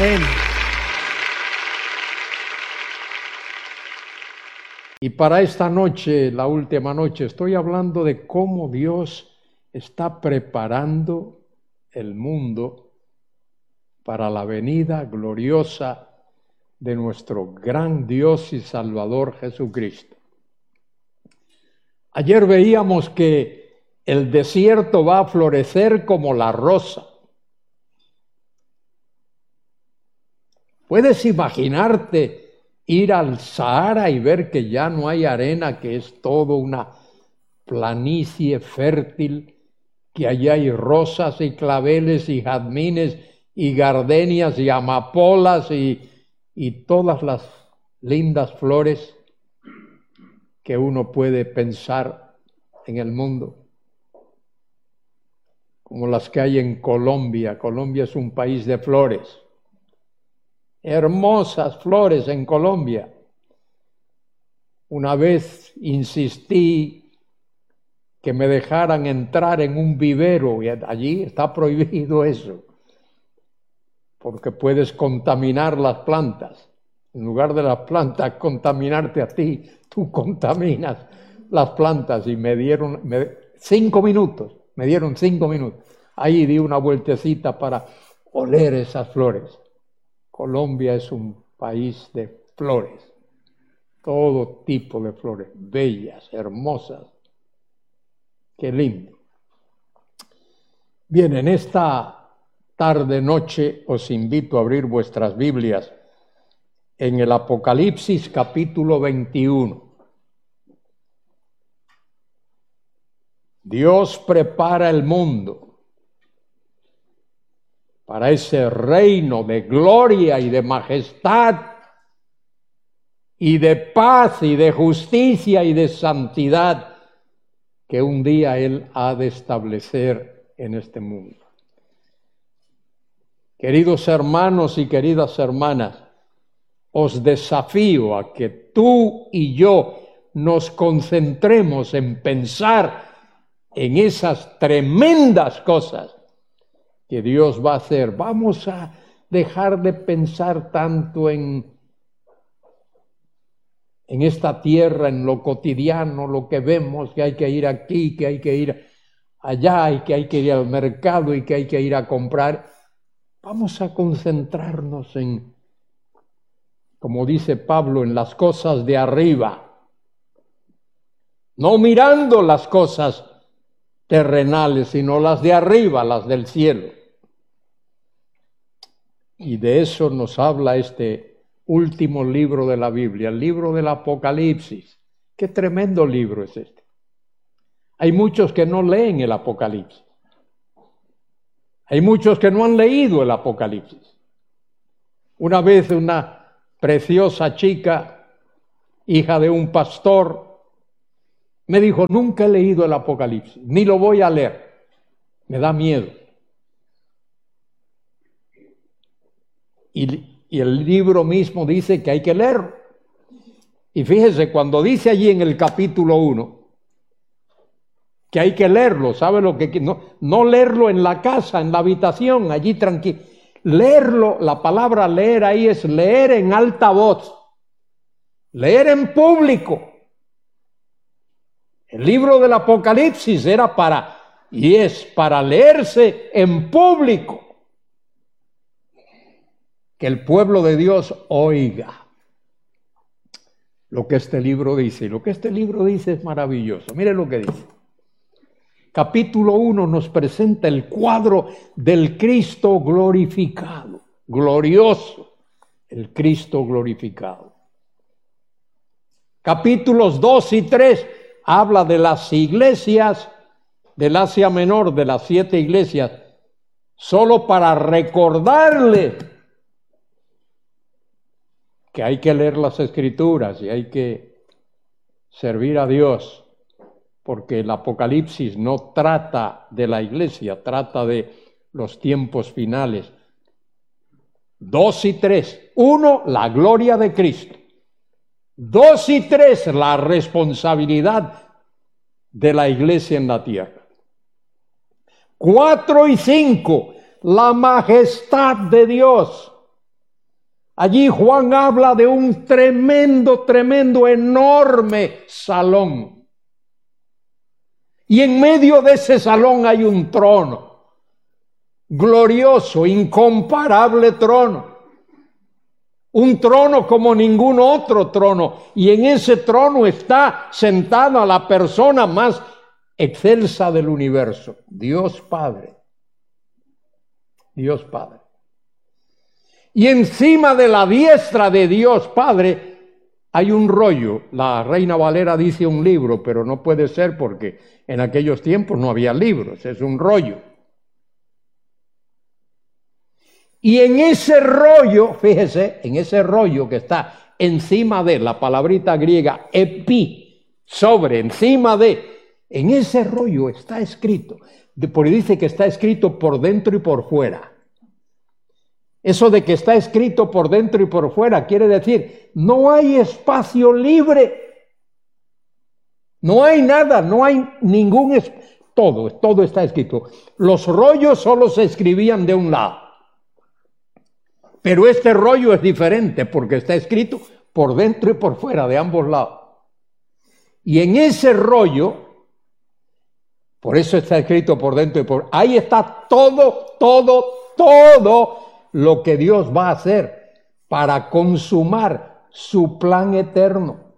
Amén. Y para esta noche, la última noche, estoy hablando de cómo Dios está preparando el mundo para la venida gloriosa de nuestro gran Dios y Salvador Jesucristo. Ayer veíamos que el desierto va a florecer como la rosa. ¿Puedes imaginarte ir al Sahara y ver que ya no hay arena, que es todo una planicie fértil, que allí hay rosas y claveles y jazmines y gardenias y amapolas y todas las lindas flores que uno puede pensar en el mundo, como las que hay en Colombia? Colombia es un país de flores, hermosas flores en Colombia. Una vez insistí que me dejaran entrar en un vivero y allí está prohibido eso, porque puedes contaminar las plantas. En lugar de las plantas contaminarte a ti, tú contaminas las plantas. Y me dieron 5 minutos, Ahí di una vueltecita para oler esas flores. Colombia es un país de flores, todo tipo de flores, bellas, hermosas. Qué lindo. Bien, en esta tarde-noche os invito a abrir vuestras Biblias en el Apocalipsis capítulo 21. Dios prepara el mundo para ese reino de gloria y de majestad y de paz y de justicia y de santidad que un día Él ha de establecer en este mundo. Queridos hermanos y queridas hermanas, os desafío a que tú y yo nos concentremos en pensar en esas tremendas cosas que Dios va a hacer. Vamos a dejar de pensar tanto en esta tierra, en lo cotidiano, lo que vemos, que hay que ir aquí, que hay que ir allá, y que hay que ir al mercado y que hay que ir a comprar. Vamos a concentrarnos en, como dice Pablo, en las cosas de arriba, no mirando las cosas terrenales, sino las de arriba, las del cielo. Y de eso nos habla este último libro de la Biblia, el libro del Apocalipsis. Qué tremendo libro es este. Hay muchos que no leen el Apocalipsis. Hay muchos que no han leído el Apocalipsis. Una vez una preciosa chica, hija de un pastor, me dijo: nunca he leído el Apocalipsis, ni lo voy a leer, me da miedo. Y el libro mismo dice que hay que leerlo. Y fíjese, cuando dice allí en el capítulo 1 que hay que leerlo, ¿sabe lo que? No leerlo en la casa, en la habitación, allí tranquilo. Leerlo, la palabra leer ahí es leer en alta voz, leer en público. El libro del Apocalipsis era para leerse en público. Que el pueblo de Dios oiga lo que este libro dice. Y lo que este libro dice es maravilloso. Mire lo que dice. Capítulo 1 nos presenta el cuadro del Cristo glorificado, glorioso, el Cristo glorificado. Capítulos 2 y 3 habla de las iglesias del Asia Menor, de las 7 iglesias, solo para recordarle que hay que leer las Escrituras y hay que servir a Dios, porque el Apocalipsis no trata de la iglesia, trata de los tiempos finales. 2 y 3. 1, la gloria de Cristo. 2 y 3, la responsabilidad de la iglesia en la tierra. 4 y 5, la majestad de Dios. Allí Juan habla de un tremendo, enorme salón. Y en medio de ese salón hay un trono. Glorioso, incomparable trono. Un trono como ningún otro trono. Y en ese trono está sentada la persona más excelsa del universo. Dios Padre. Dios Padre. Y encima de la diestra de Dios Padre hay un rollo. La Reina Valera dice un libro, pero no puede ser porque en aquellos tiempos no había libros. Es un rollo. Y en ese rollo, fíjese, en ese rollo que está encima de la palabrita griega epi, sobre, encima de, en ese rollo está escrito, porque dice que está escrito por dentro y por fuera. Eso de que está escrito por dentro y por fuera quiere decir, no hay espacio libre. No hay nada, no hay ningún espacio. Todo está escrito. Los rollos solo se escribían de un lado. Pero este rollo es diferente porque está escrito por dentro y por fuera, de ambos lados. Y en ese rollo, por eso está escrito por dentro y por fuera, ahí está todo lo que Dios va a hacer para consumar su plan eterno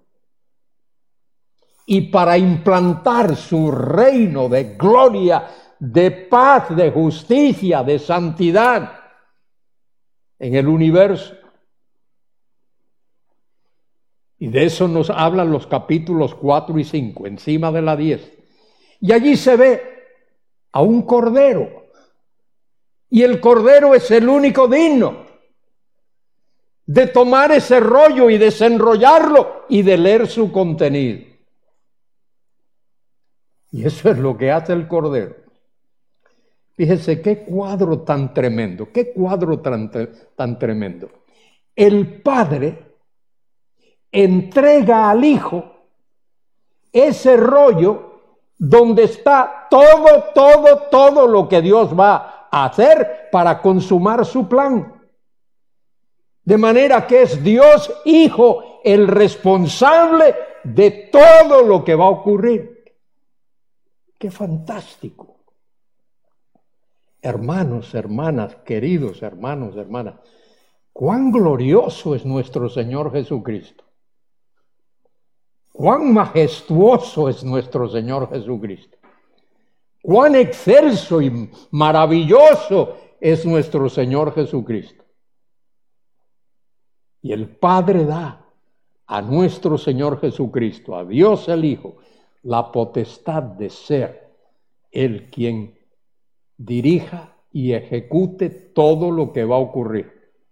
y para implantar su reino de gloria, de paz, de justicia, de santidad en el universo. Y de eso nos hablan los capítulos 4 y 5, encima de la 10. Y allí se ve a un cordero. Y el cordero es el único digno de tomar ese rollo y desenrollarlo y de leer su contenido. Y eso es lo que hace el cordero. Fíjese qué cuadro tan tremendo, qué cuadro tan tremendo. El Padre entrega al Hijo ese rollo donde está todo lo que Dios va a hacer para consumar su plan. De manera que es Dios Hijo el responsable de todo lo que va a ocurrir. ¡Qué fantástico! Hermanos, hermanas, queridos hermanos, hermanas, cuán glorioso es nuestro Señor Jesucristo. Cuán majestuoso es nuestro Señor Jesucristo. Cuán excelso y maravilloso es nuestro Señor Jesucristo. Y el Padre da a nuestro Señor Jesucristo, a Dios el Hijo, la potestad de ser Él quien dirija y ejecute todo lo que va a ocurrir.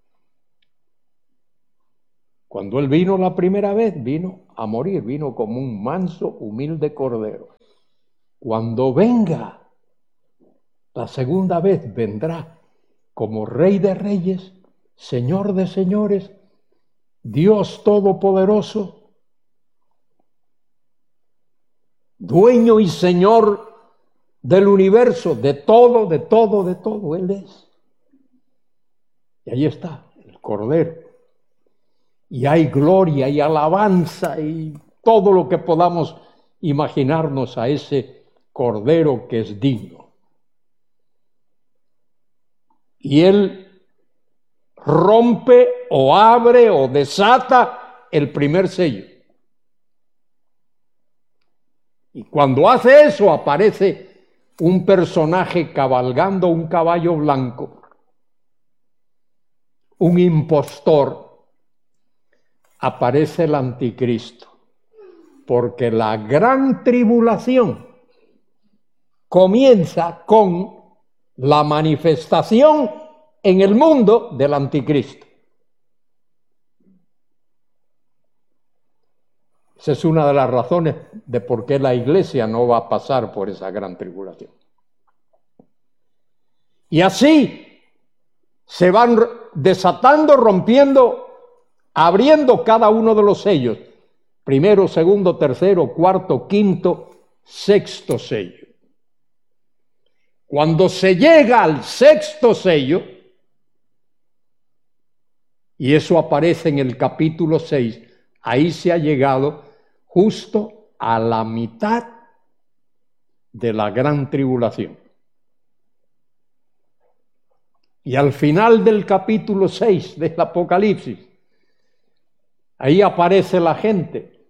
Cuando Él vino la primera vez, vino a morir, vino como un manso, humilde cordero. Cuando venga la segunda vez, vendrá como Rey de Reyes, Señor de Señores, Dios Todopoderoso, Dueño y Señor del universo, de todo, Él es. Y ahí está, el Cordero. Y hay gloria y alabanza y todo lo que podamos imaginarnos a ese Cordero que es digno. Y Él rompe o abre o desata el primer sello. Y cuando hace eso aparece un personaje cabalgando un caballo blanco, un impostor. Aparece el anticristo, porque la gran tribulación comienza con la manifestación en el mundo del anticristo. Esa es una de las razones de por qué la iglesia no va a pasar por esa gran tribulación. Y así se van desatando, rompiendo, abriendo cada uno de los sellos. Primero, segundo, tercero, cuarto, quinto, sexto sello. Cuando se llega al sexto sello, Y eso aparece en el capítulo 6. Ahí se ha llegado justo a la mitad de la gran tribulación. Y al final del capítulo 6 del Apocalipsis, ahí aparece la gente.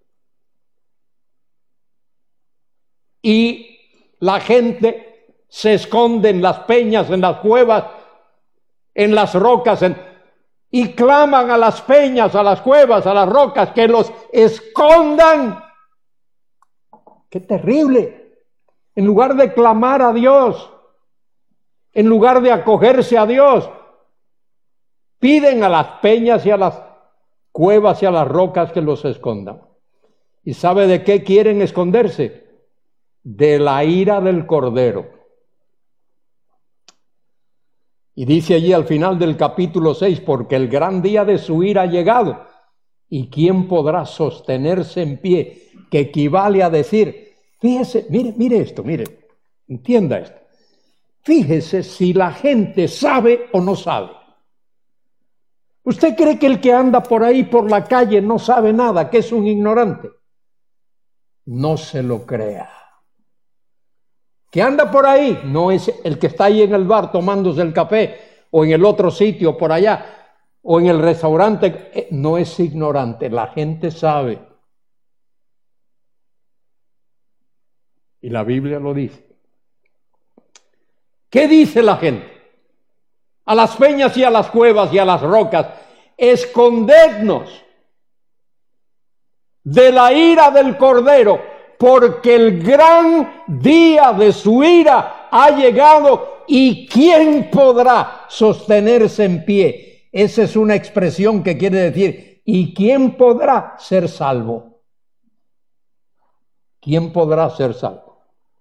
Y la gente se esconde en las peñas, en las cuevas, en las rocas, y claman a las peñas, a las cuevas, a las rocas, que los escondan. ¡Qué terrible! En lugar de clamar a Dios, en lugar de acogerse a Dios, piden a las peñas y a las cuevas y a las rocas que los escondan. ¿Y sabe de qué quieren esconderse? De la ira del Cordero. Y dice allí al final del capítulo 6, porque el gran día de su ira ha llegado, ¿y quién podrá sostenerse en pie? Que equivale a decir, fíjese, mire esto, entienda esto. Fíjese si la gente sabe o no sabe. ¿Usted cree que el que anda por ahí por la calle no sabe nada, que es un ignorante? No se lo crea. Que anda por ahí no es el que está ahí en el bar tomándose el café, o en el otro sitio por allá, o en el restaurante, no es ignorante, la gente sabe. Y la Biblia lo dice. ¿Qué dice la gente? A las peñas y a las cuevas y a las rocas, escondednos de la ira del Cordero, porque el gran día de su ira ha llegado, y ¿quién podrá sostenerse en pie? Esa es una expresión que quiere decir, ¿y quién podrá ser salvo? ¿Quién podrá ser salvo?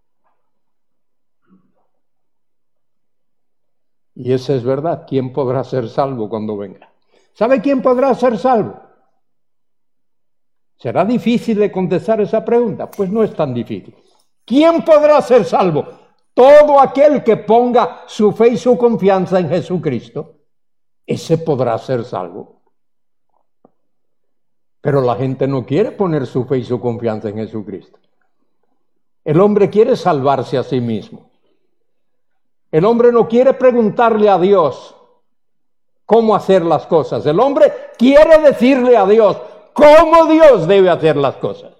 Y esa es verdad, ¿quién podrá ser salvo cuando venga? ¿Sabe quién podrá ser salvo? ¿Será difícil de contestar esa pregunta? Pues no es tan difícil. ¿Quién podrá ser salvo? Todo aquel que ponga su fe y su confianza en Jesucristo, ese podrá ser salvo. Pero la gente no quiere poner su fe y su confianza en Jesucristo. El hombre quiere salvarse a sí mismo. El hombre no quiere preguntarle a Dios cómo hacer las cosas. El hombre quiere decirle a Dios cómo Dios debe hacer las cosas.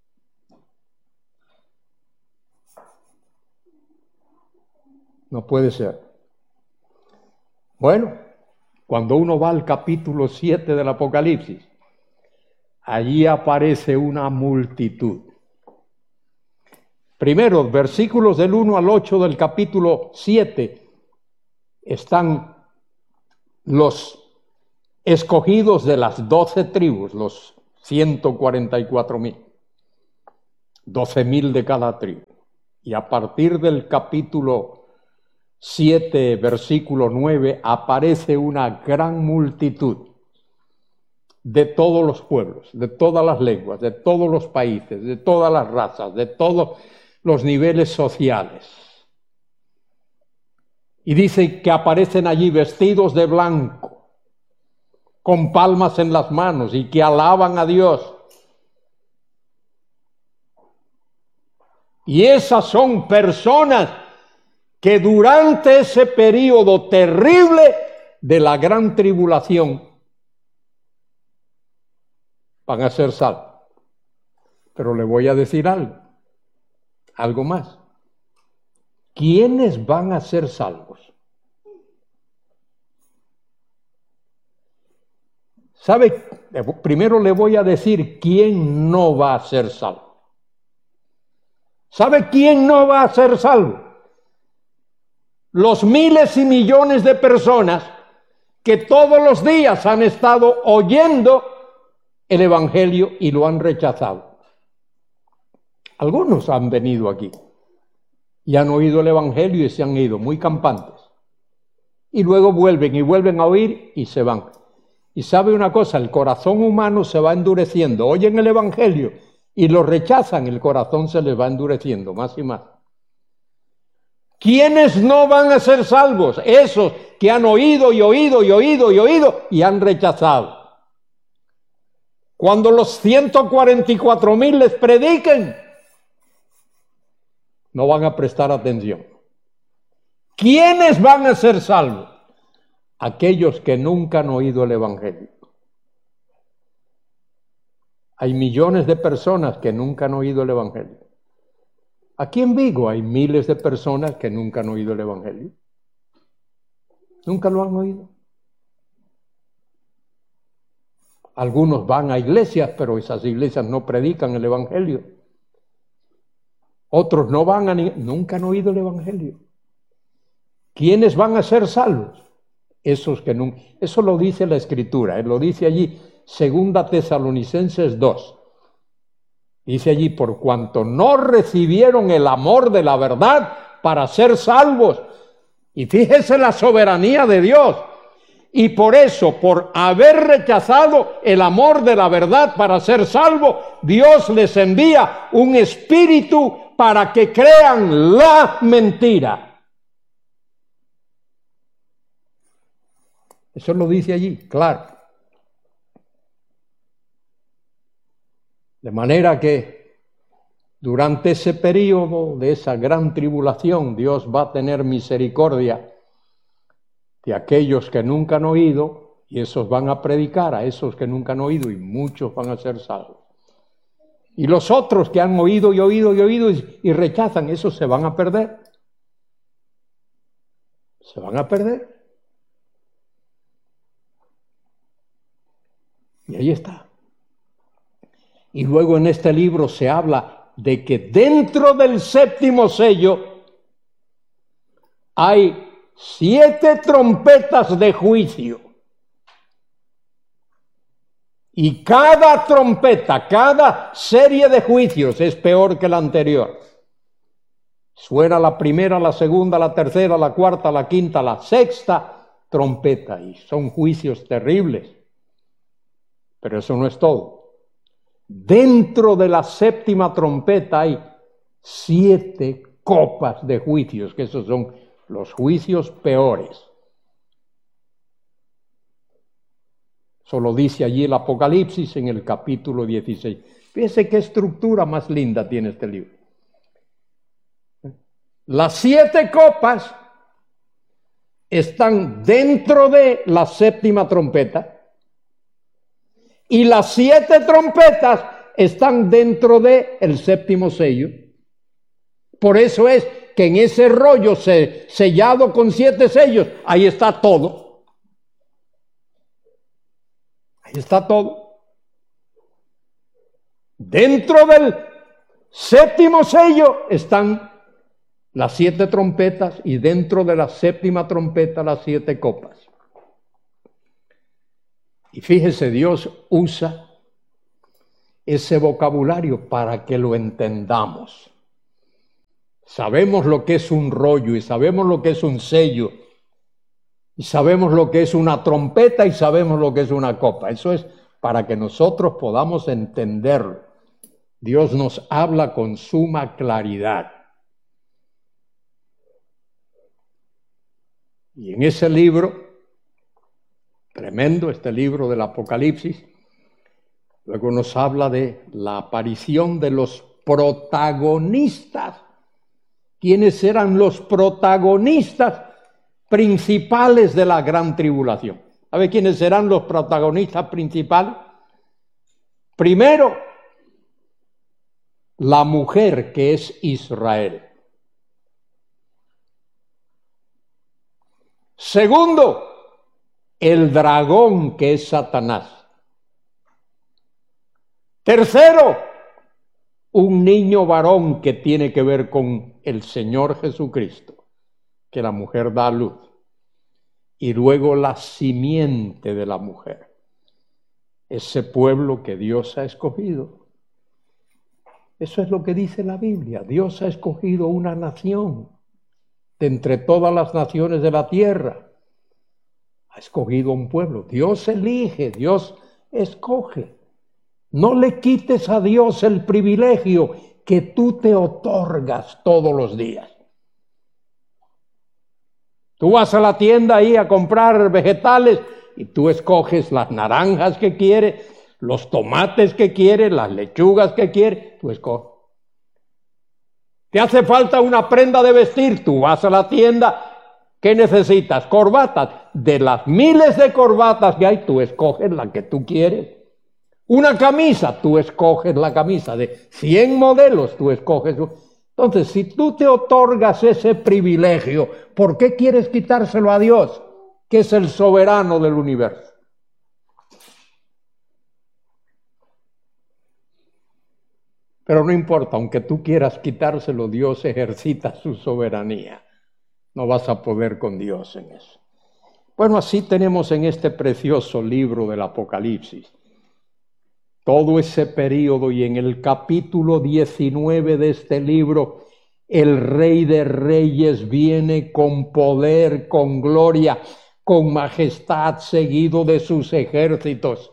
No puede ser. Bueno, cuando uno va al capítulo 7 del Apocalipsis, allí aparece una multitud. Primero, versículos del 1 al 8 del capítulo 7, están los escogidos de las 12 tribus, los 144,000, 12,000 de cada tribu. Y a partir del capítulo 7, versículo 9, aparece una gran multitud de todos los pueblos, de todas las lenguas, de todos los países, de todas las razas, de todos los niveles sociales. Y dice que aparecen allí vestidos de blanco, con palmas en las manos, y que alaban a Dios. Y esas son personas que durante ese periodo terrible de la gran tribulación van a ser salvos. Pero le voy a decir algo más. ¿Quiénes van a ser salvos? ¿Sabe? Primero le voy a decir quién no va a ser salvo. ¿Sabe quién no va a ser salvo? Los miles y millones de personas que todos los días han estado oyendo el Evangelio y lo han rechazado. Algunos han venido aquí y han oído el Evangelio y se han ido muy campantes. Y luego vuelven a oír y se van. Y sabe una cosa, el corazón humano se va endureciendo. Oyen el Evangelio y lo rechazan, el corazón se les va endureciendo más y más. ¿Quiénes no van a ser salvos? Esos que han oído y oído y oído y oído y han rechazado. Cuando los 144,000 les prediquen, no van a prestar atención. ¿Quiénes van a ser salvos? Aquellos que nunca han oído el Evangelio. Hay millones de personas que nunca han oído el Evangelio. Aquí en Vigo hay miles de personas que nunca han oído el Evangelio. Nunca lo han oído. Algunos van a iglesias, pero esas iglesias no predican el Evangelio. Otros no van nunca han oído el Evangelio. ¿Quiénes van a ser salvos? Esos que nunca. Eso lo dice la Escritura, lo dice allí, 2 Tesalonicenses 2. Dice allí, por cuanto no recibieron el amor de la verdad para ser salvos. Y fíjese la soberanía de Dios. Y por eso, por haber rechazado el amor de la verdad para ser salvo, Dios les envía un espíritu para que crean la mentira. Eso lo dice allí, claro. De manera que durante ese periodo de esa gran tribulación, Dios va a tener misericordia de aquellos que nunca han oído, y esos van a predicar a esos que nunca han oído, y muchos van a ser salvos. Y los otros que han oído y oído y oído y rechazan, esos se van a perder. Se van a perder. Y ahí está. Y luego en este libro se habla de que dentro del 7º sello hay 7 trompetas de juicio. Y cada trompeta, cada serie de juicios es peor que la anterior. Suena la primera, la segunda, la tercera, la cuarta, la quinta, la sexta trompeta. Y son juicios terribles. Pero eso no es todo. Dentro de la 7ª trompeta hay 7 copas de juicios, que esos son los juicios peores. Eso lo dice allí el Apocalipsis en el capítulo 16. Fíjense qué estructura más linda tiene este libro. Las 7 copas están dentro de la 7ª trompeta. Y las 7 trompetas están dentro del 7º sello. Por eso es que en ese rollo sellado con 7 sellos, ahí está todo. Ahí está todo. Dentro del 7º sello están las 7 trompetas y dentro de la 7ª trompeta las 7 copas. Y fíjese, Dios usa ese vocabulario para que lo entendamos. Sabemos lo que es un rollo y sabemos lo que es un sello y sabemos lo que es una trompeta y sabemos lo que es una copa. Eso es para que nosotros podamos entenderlo. Dios nos habla con suma claridad. Y en ese libro tremendo, este libro del Apocalipsis, luego nos habla de la aparición de los protagonistas. ¿Quiénes eran los protagonistas principales de la gran tribulación? ¿Sabe quiénes serán los protagonistas principales? Primero, la mujer que es Israel. Segundo, el dragón que es Satanás. Tercero, un niño varón que tiene que ver con el Señor Jesucristo, que la mujer da a luz. Y luego la simiente de la mujer, ese pueblo que Dios ha escogido. Eso es lo que dice la Biblia. Dios ha escogido una nación de entre todas las naciones de la tierra. Ha escogido un pueblo. Dios elige, Dios escoge. No le quites a Dios el privilegio que tú te otorgas todos los días. Tú vas a la tienda ahí a comprar vegetales y tú escoges las naranjas que quieres, los tomates que quieres, las lechugas que quieres, tú escoges. ¿Te hace falta una prenda de vestir? Tú vas a la tienda. ¿Qué necesitas? Corbatas. De las miles de corbatas que hay, tú escoges la que tú quieres. Una camisa, tú escoges la camisa. De 100 modelos, tú escoges. Entonces, si tú te otorgas ese privilegio, ¿por qué quieres quitárselo a Dios, que es el soberano del universo? Pero no importa, aunque tú quieras quitárselo, Dios ejercita su soberanía. No vas a poder con Dios en eso. Bueno, así tenemos en este precioso libro del Apocalipsis todo ese periodo, y en el capítulo 19 de este libro, el Rey de Reyes viene con poder, con gloria, con majestad, seguido de sus ejércitos.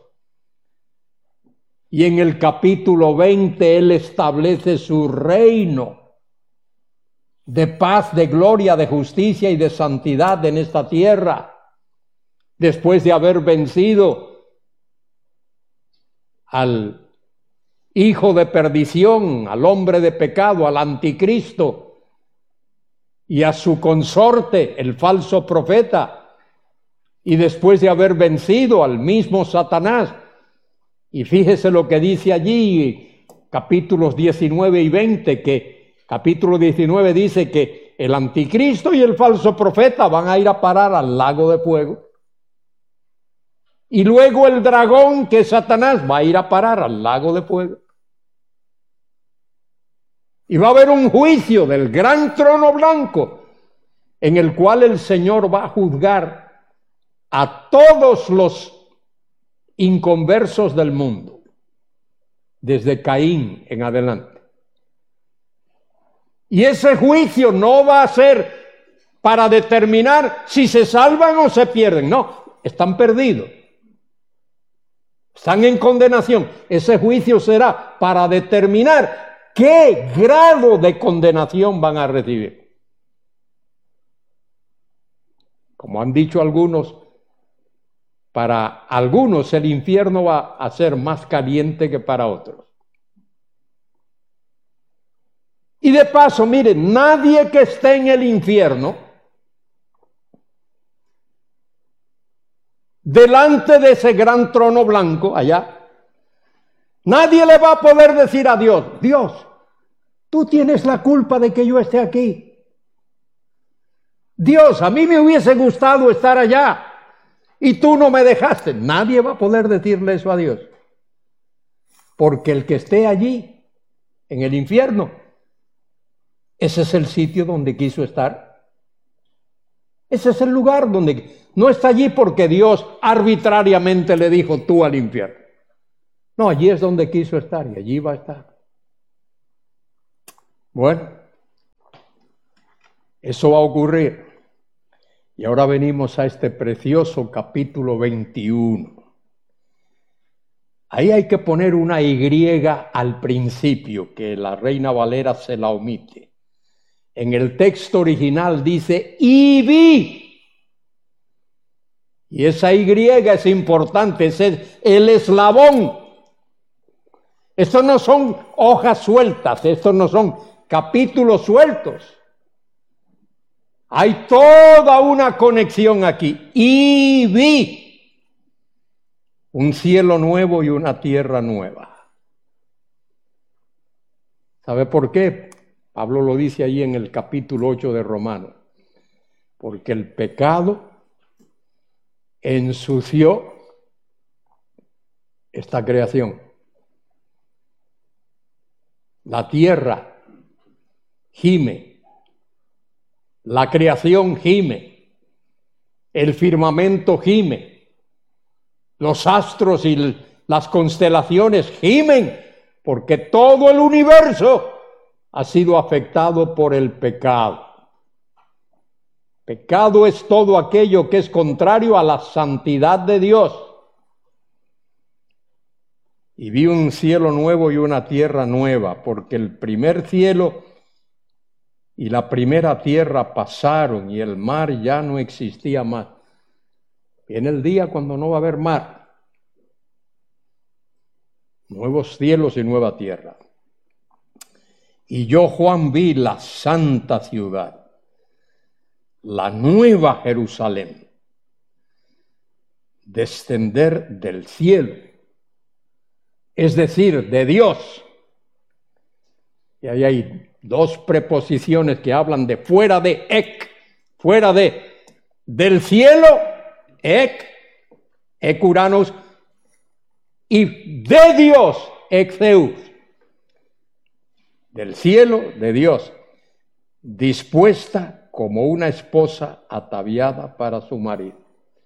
Y en el capítulo 20 Él establece su reino de paz, de gloria, de justicia y de santidad en esta tierra, después de haber vencido al hijo de perdición, al hombre de pecado, al anticristo y a su consorte, el falso profeta, y después de haber vencido al mismo Satanás. Y fíjese lo que dice allí, capítulos 19 y 20, que capítulo 19 dice que el anticristo y el falso profeta van a ir a parar al lago de fuego. Y luego el dragón, que es Satanás, va a ir a parar al lago de fuego. Y va a haber un juicio del gran trono blanco, en el cual el Señor va a juzgar a todos los inconversos del mundo, desde Caín en adelante. Y ese juicio no va a ser para determinar si se salvan o se pierden. No, están perdidos. Están en condenación. Ese juicio será para determinar qué grado de condenación van a recibir. Como han dicho algunos, para algunos el infierno va a ser más caliente que para otros. Y de paso, miren, nadie que esté en el infierno, delante de ese gran trono blanco allá, nadie le va a poder decir a Dios: Dios, tú tienes la culpa de que yo esté aquí. Dios, a mí me hubiese gustado estar allá y tú no me dejaste. Nadie va a poder decirle eso a Dios. Porque el que esté allí, en el infierno, ese es el sitio donde quiso estar. Ese es el lugar donde no está allí porque Dios arbitrariamente le dijo: tú al infierno. No, allí es donde quiso estar y allí va a estar. Bueno, eso va a ocurrir. Y ahora venimos a este precioso capítulo 21. Ahí hay que poner una Y al principio, que la Reina Valera se la omite. En el texto original dice: y vi. Y esa Y es importante, es el eslabón. Estos no son hojas sueltas, estos no son capítulos sueltos. Hay toda una conexión aquí. Y vi un cielo nuevo y una tierra nueva. ¿Sabe por qué? Pablo lo dice ahí en el capítulo 8 de Romanos. Porque el pecado ensució esta creación. La tierra gime, la creación gime, el firmamento gime, los astros y las constelaciones gimen, porque todo el universo ha sido afectado por el pecado. Pecado es todo aquello que es contrario a la santidad de Dios. Y vi un cielo nuevo y una tierra nueva, porque el primer cielo y la primera tierra pasaron y el mar ya no existía más. Viene el día cuando no va a haber mar. Nuevos cielos y nueva tierra. Y yo, Juan, vi la santa ciudad, la nueva Jerusalén, descender del cielo, es decir, de Dios. Y ahí hay dos preposiciones que hablan de fuera de, ek, fuera de, del cielo, ek, uranos, y de Dios, Zeus, del cielo, de Dios, dispuesta como una esposa ataviada para su marido.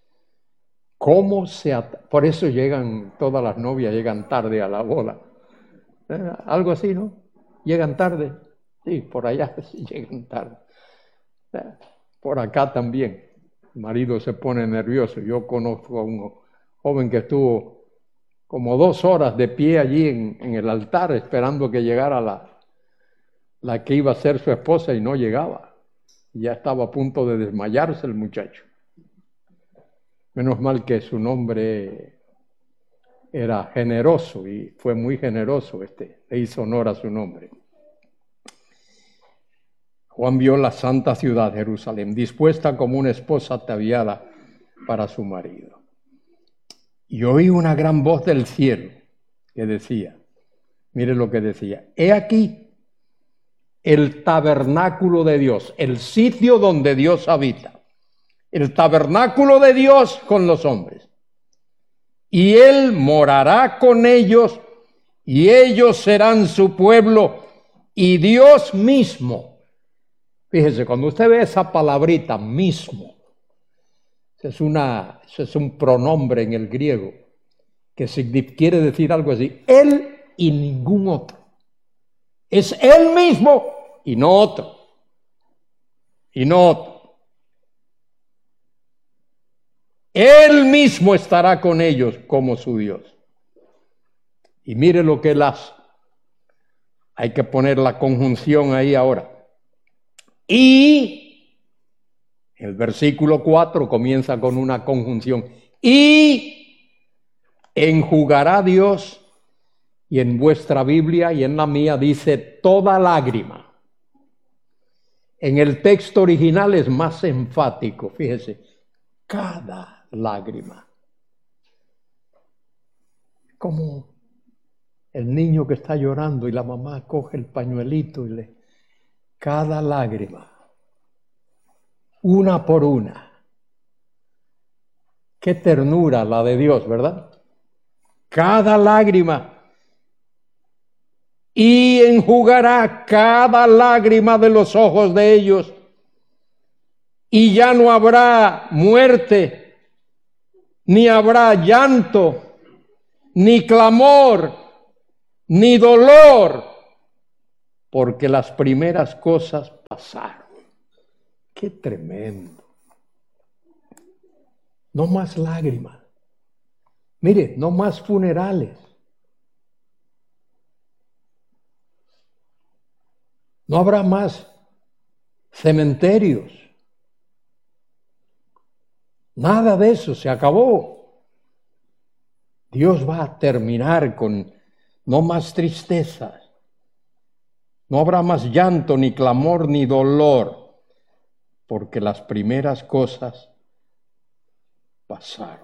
Por eso llegan, todas las novias llegan tarde a la boda. Algo así, ¿no? Llegan tarde. Sí, por allá sí llegan tarde. Por acá también. El marido se pone nervioso. Yo conozco a un joven que estuvo como 2 horas de pie allí en el altar esperando que llegara la que iba a ser su esposa y no llegaba. Ya estaba a punto de desmayarse el muchacho. Menos mal que su nombre era generoso y fue muy generoso, le hizo honor a su nombre. Juan vio la santa ciudad, Jerusalén, dispuesta como una esposa ataviada para su marido. Y oí una gran voz del cielo que decía, mire lo que decía, he aquí el tabernáculo de Dios, el sitio donde Dios habita, el tabernáculo de Dios con los hombres. Y Él morará con ellos, y ellos serán su pueblo, y Dios mismo. Fíjese, cuando usted ve esa palabrita, mismo, eso es un pronombre en el griego, que quiere decir algo así, Él y ningún otro. Es Él mismo y no otro. Y no otro. Él mismo estará con ellos como su Dios. Y mire lo que Él hace. Hay que poner la conjunción ahí ahora. Y el versículo 4 comienza con una conjunción. Y enjugará Dios, y en vuestra Biblia y en la mía dice toda lágrima. En el texto original es más enfático, fíjese, cada lágrima. Como el niño que está llorando y la mamá coge el pañuelito y cada lágrima, una por una. Qué ternura la de Dios, ¿verdad? Cada lágrima. Y enjugará cada lágrima de los ojos de ellos. Y ya no habrá muerte, ni habrá llanto, ni clamor, ni dolor, porque las primeras cosas pasaron. ¡Qué tremendo! No más lágrimas. Mire, no más funerales. No habrá más cementerios. Nada de eso, se acabó. Dios va a terminar con no más tristezas. No habrá más llanto, ni clamor, ni dolor, porque las primeras cosas pasaron.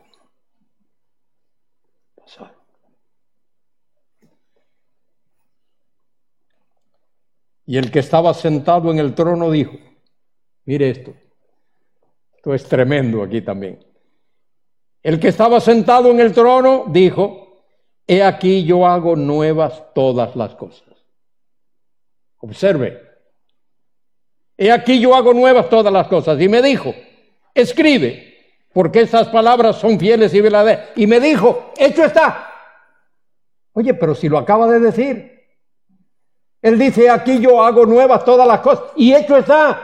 Pasaron. Y el que estaba sentado en el trono dijo, mire esto es tremendo aquí también. El que estaba sentado en el trono dijo, he aquí yo hago nuevas todas las cosas. Observe, he aquí yo hago nuevas todas las cosas. Y me dijo, escribe, porque estas palabras son fieles y verdaderas. Y me dijo, hecho está. Oye, pero si lo acaba de decir. Él dice, aquí yo hago nuevas todas las cosas. Y hecho está.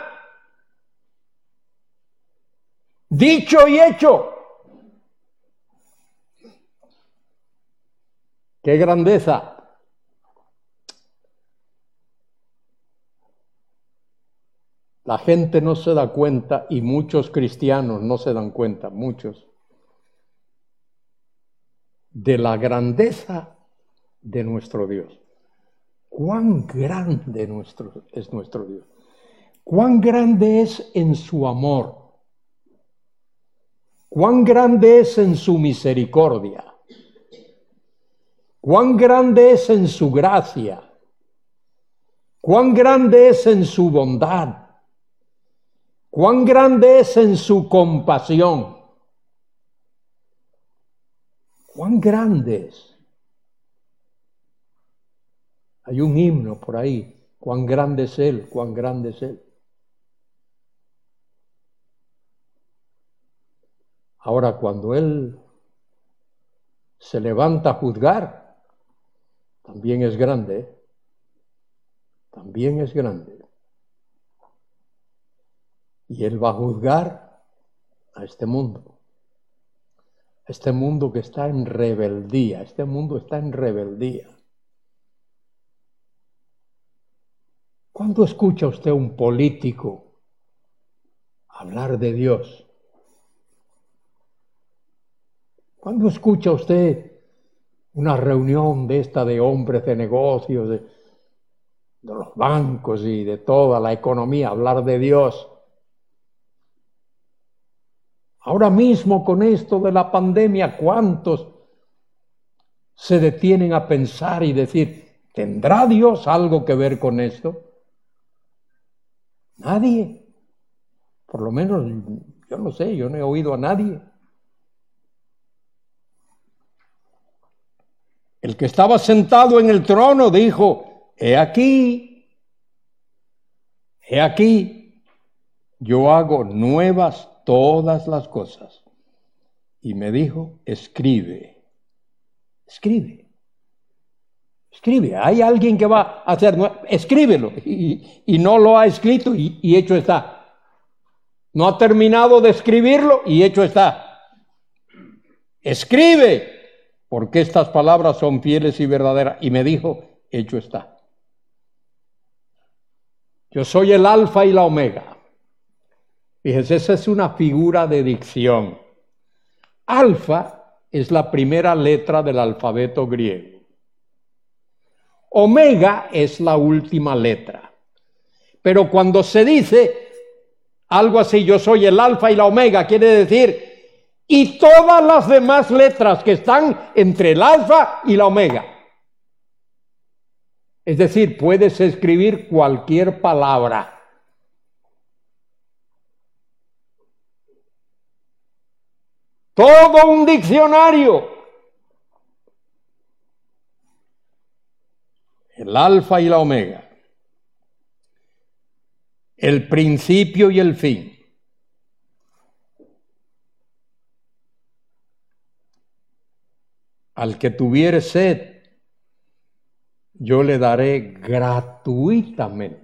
Dicho y hecho. ¡Qué grandeza! La gente no se da cuenta y muchos cristianos no se dan cuenta, muchos, de la grandeza de nuestro Dios. Cuán grande es nuestro Dios. Cuán grande es en su amor. Cuán grande es en su misericordia. Cuán grande es en su gracia. Cuán grande es en su bondad. Cuán grande es en su compasión. Cuán grande es. Hay un himno por ahí. Cuán grande es Él, cuán grande es Él. Ahora, cuando Él se levanta a juzgar, también es grande, ¿eh? También es grande. Y Él va a juzgar a este mundo que está en rebeldía, este mundo está en rebeldía. ¿Cuándo escucha usted a un político hablar de Dios? ¿Cuándo escucha usted una reunión de esta de hombres de negocios, de los bancos y de toda la economía hablar de Dios? Ahora mismo con esto de la pandemia, ¿cuántos se detienen a pensar y decir, ¿tendrá Dios algo que ver con esto? Nadie. Por lo menos, yo no sé, yo no he oído a nadie. El que estaba sentado en el trono dijo, he aquí, yo hago nuevas todas las cosas. Y me dijo, escribe. Hay alguien que va a hacer, escríbelo. Y no lo ha escrito y hecho está. No ha terminado de escribirlo y hecho está. Escribe, porque estas palabras son fieles y verdaderas. Y me dijo, hecho está. Yo soy el alfa y la omega. Fíjese, esa es una figura de dicción. Alfa es la primera letra del alfabeto griego. Omega es la última letra. Pero cuando se dice algo así, yo soy el alfa y la omega, quiere decir, y todas las demás letras que están entre el alfa y la omega. Es decir, puedes escribir cualquier palabra. Todo un diccionario. El alfa y la omega. El principio y el fin. Al que tuviere sed, yo le daré gratuitamente